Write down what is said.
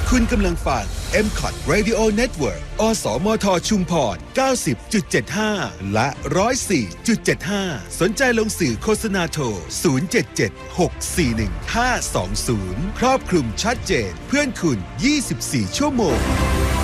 คุณกำลังฟัง MCOT Radio Network อสมทชุมพร 90.75 และ 104.75 สนใจลงสื่อโฆษณาโทร 077 641 520 ครอบคลุมชัดเจนเพื่อนคุณ 24 ชั่วโมง